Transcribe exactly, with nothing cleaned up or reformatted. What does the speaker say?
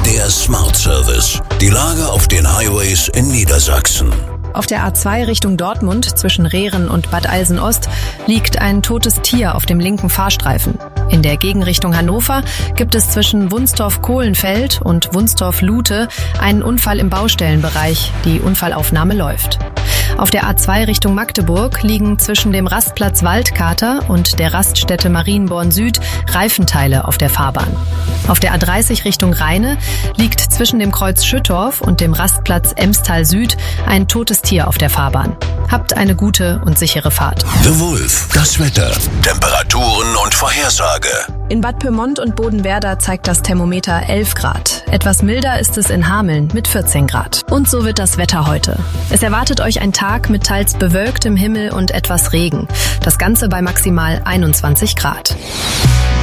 Der Smart Service. Die Lage auf den Highways in Niedersachsen. Auf der A zwei Richtung Dortmund zwischen Rehren und Bad Eilsen-Ost liegt ein totes Tier auf dem linken Fahrstreifen. In der Gegenrichtung Hannover gibt es zwischen Wunstorf-Kohlenfeld und Wunstorf-Lute einen Unfall im Baustellenbereich. Die Unfallaufnahme läuft. Auf der A zwei Richtung Magdeburg liegen zwischen dem Rastplatz Waldkater und der Raststätte Marienborn Süd Reifenteile auf der Fahrbahn. Auf der A dreißig Richtung Rheine liegt zwischen dem Kreuz Schüttorf und dem Rastplatz Emstal Süd ein totes Tier auf der Fahrbahn. Habt eine gute und sichere Fahrt. The Wolf. Das Wetter, Temperaturen und Vorhersage. In Bad Pyrmont und Bodenwerder zeigt das Thermometer elf Grad. Etwas milder ist es in Hameln mit vierzehn Grad. Und so wird das Wetter heute. Es erwartet euch ein Tag mit teils bewölktem Himmel und etwas Regen. Das Ganze bei maximal einundzwanzig Grad.